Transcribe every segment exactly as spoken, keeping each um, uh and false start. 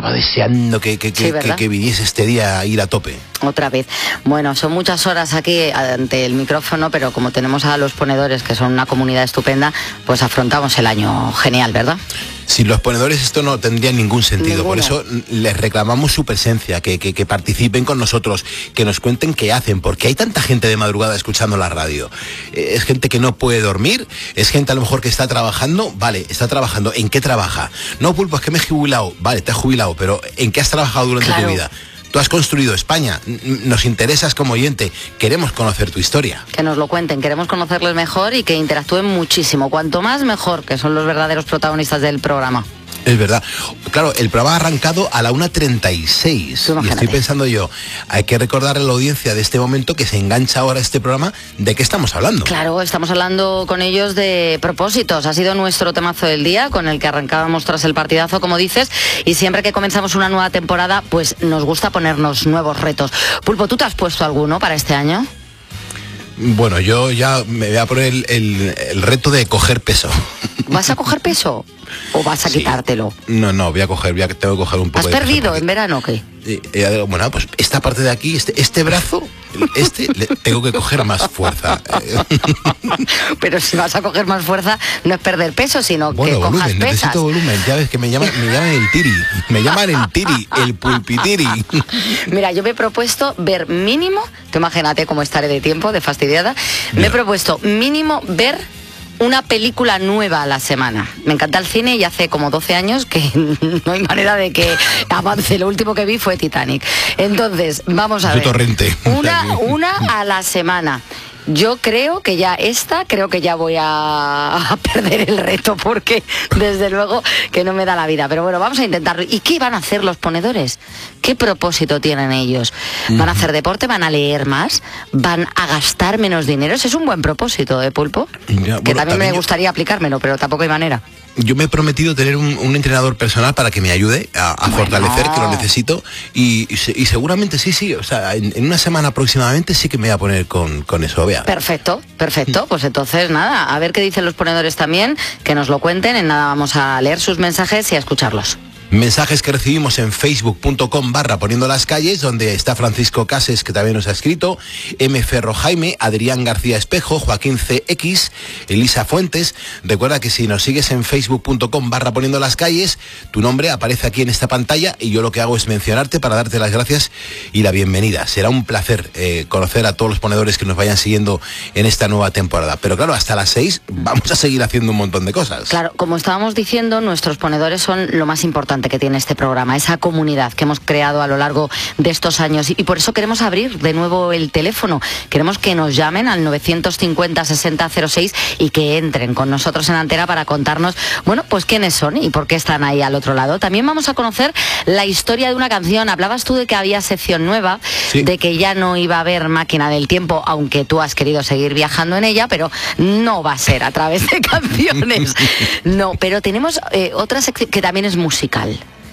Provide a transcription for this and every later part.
estaba deseando que, que, Sí, que, que, que viniese este día a ir a tope. Otra vez. Bueno, son muchas horas aquí ante el micrófono, pero como tenemos a los ponedores, que son una comunidad estupenda, pues afrontamos el año genial, ¿verdad? Sin los ponedores esto no tendría ningún sentido. Ninguno. Por eso les reclamamos su presencia, que, que, que participen con nosotros, que nos cuenten qué hacen, porque hay tanta gente de madrugada escuchando la radio. Eh, es gente que no puede dormir, es gente a lo mejor que está trabajando, vale, está trabajando, ¿en qué trabaja? No, Pulpo, es que me he jubilado, vale, te has jubilado, pero ¿en qué has trabajado durante claro. tu vida? Tú has construido España, nos interesas como oyente, queremos conocer tu historia. Que nos lo cuenten, queremos conocerles mejor y que interactúen muchísimo. Cuanto más mejor, que son los verdaderos protagonistas del programa. Es verdad. Claro, el programa ha arrancado a la una treinta y seis. Y estoy pensando yo, hay que recordarle a la audiencia de este momento que se engancha ahora este programa, ¿de qué estamos hablando? Claro, estamos hablando con ellos de propósitos. Ha sido nuestro temazo del día, con el que arrancábamos tras el partidazo, como dices, y siempre que comenzamos una nueva temporada, pues nos gusta ponernos nuevos retos. Pulpo, ¿tú te has puesto alguno para este año? Bueno, yo ya me voy a poner el, el, el reto de coger peso. ¿Vas a coger peso? ¿O vas a sí. quitártelo? No, no, voy a coger, voy a, tengo que coger un poco ¿Has de peso. ¿Has perdido porque, en verano o qué? Eh, eh, bueno, pues esta parte de aquí, este, este brazo, este, le, tengo que coger más fuerza. Pero si vas a coger más fuerza, no es perder peso, sino bueno, que volumen, cojas pesas. Necesito volumen, ya ves que me llaman, me llaman el tiri, me llaman el tiri, el pulpitiri. Mira, yo me he propuesto ver mínimo, tú imagínate cómo estaré de tiempo, de fastidiada, me Mira. he propuesto mínimo ver una película nueva a la semana. Me encanta el cine y hace como doce años que no hay manera de que avance. Lo último que vi fue Titanic. Entonces, vamos a ver. Torrente. Una, una a la semana. Yo creo que ya esta, creo que ya voy a, a perder el reto porque desde luego que no me da la vida. Pero bueno, vamos a intentarlo. ¿Y qué van a hacer los ponedores? ¿Qué propósito tienen ellos? ¿Van a hacer deporte? ¿Van a leer más? ¿Van a gastar menos dinero? Ese es un buen propósito, ¿eh, Pulpo? Ya, bueno, que también, también me gustaría yo... aplicármelo, pero tampoco hay manera. Yo me he prometido tener un, un entrenador personal para que me ayude a, a bueno. fortalecer, que lo necesito, y, y, y seguramente sí, sí, o sea, en, en una semana aproximadamente sí que me voy a poner con, con eso, vea. Perfecto, perfecto, pues entonces nada, a ver qué dicen los ponedores también, que nos lo cuenten, en nada vamos a leer sus mensajes y a escucharlos. Mensajes que recibimos en facebook punto com barra poniendo las calles, donde está Francisco Cases, que también nos ha escrito, M. Ferro Jaime, Adrián García Espejo, Joaquín C X, Elisa Fuentes. Recuerda que si nos sigues en facebook punto com barra poniendo las calles, tu nombre aparece aquí en esta pantalla y yo lo que hago es mencionarte para darte las gracias y la bienvenida. Será un placer eh, conocer a todos los ponedores que nos vayan siguiendo en esta nueva temporada. Pero claro, hasta las seis vamos a seguir haciendo un montón de cosas. Claro, como estábamos diciendo, nuestros ponedores son lo más importante que tiene este programa, esa comunidad que hemos creado a lo largo de estos años, y por eso queremos abrir de nuevo el teléfono. Queremos que nos llamen al novecientos cincuenta sesenta cero seis y que entren con nosotros en antena para contarnos, bueno, pues quiénes son y por qué están ahí al otro lado. También vamos a conocer la historia de una canción. Hablabas tú de que había sección nueva, sí. de que ya no iba a haber máquina del tiempo, aunque tú has querido seguir viajando en ella, pero no va a ser a través de canciones. No, pero tenemos eh, otra sección que también es musical.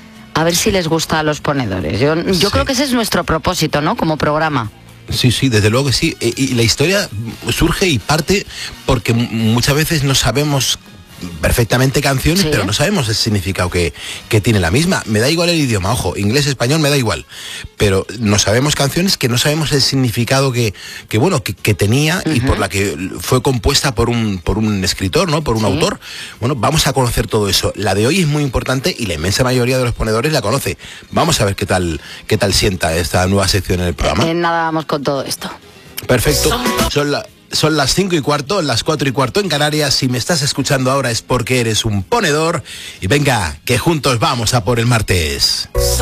A ver si les gusta a los ponedores. Yo, yo sí. creo que ese es nuestro propósito, ¿no? Como programa. Sí, sí, desde luego que sí. Y la historia surge y parte porque muchas veces no sabemos perfectamente canciones, ¿sí? pero no sabemos el significado que, que tiene la misma. Me da igual el idioma, ojo, inglés, español, me da igual. Pero no sabemos canciones que no sabemos el significado que, que bueno, que, que tenía uh-huh. y por la que fue compuesta por un, por un escritor, ¿no? Por un ¿Sí? autor. Bueno, vamos a conocer todo eso. La de hoy es muy importante y la inmensa mayoría de los ponedores la conoce. Vamos a ver qué tal, qué tal sienta esta nueva sección en el programa. En nada vamos con todo esto. Perfecto. Son la... Son las cinco y cuarto, las cuatro y cuarto en Canarias. Si me estás escuchando ahora es porque eres un ponedor. Y venga, que juntos vamos a por el martes.